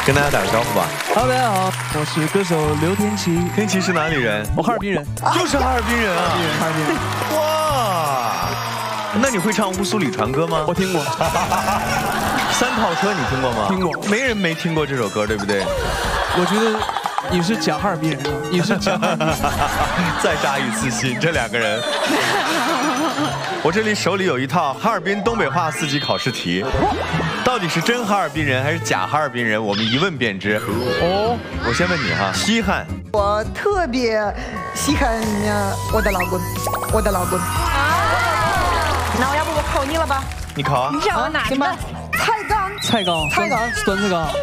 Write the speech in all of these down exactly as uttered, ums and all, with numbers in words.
跟大家打个招呼吧。 Hello， 大家好，我是歌手刘天琪。 天琪是哪里人？ 我哈尔滨人， 就是哈尔滨人啊！ 哈尔滨人。 哇，那你会唱《乌苏里船歌》吗？ 我听过。 三套车你听过吗？ 听过。 没人没听过这首歌，对不对？ 我觉得你是假哈尔滨人啊，你是假哈尔滨人。 再扎一次心，这两个人。我这里手里有一套哈尔滨东北话四级考试题，到底是真哈尔滨人还是假哈尔滨人？我们一问便知。哦，我先问你哈，稀罕。 我特别稀罕我的老公，我的老公。那我要不我考你了吧？ 你考啊？ 你让我哪？行吧。菜缸。 菜缸。 菜缸。 酸菜缸。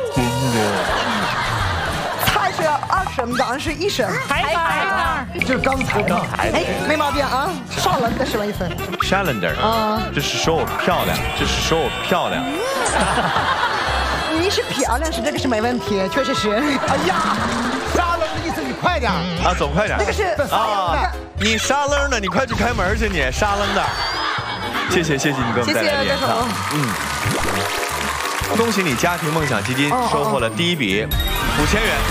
菜是二声，缸是一声。 海缸。 就是刚才的。哎，没毛病啊。少了的什么意思 ？Challenger 啊，这是说我漂亮，这是说我漂亮。 你是漂亮是这个是没问题，确实是。哎呀， 沙楞的意思，你快点啊，走快点。 那个是啊， 你沙楞的，你快去开门去，你沙楞的。谢谢谢谢你给我们带来的演唱，嗯。恭喜你，家庭梦想基金收获了第一笔五千元。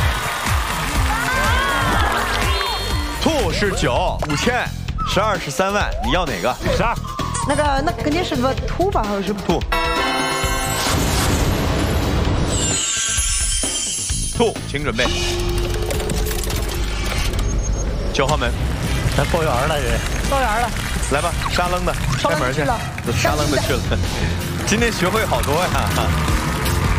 兔是九，五千，十二是三万，你要哪个？十二。 那个那肯定是个兔吧，还是兔？兔，请准备。九号门， 咱包圆了这。 包圆了。 来吧，沙楞的，开门去。沙楞的去了。今天学会好多呀。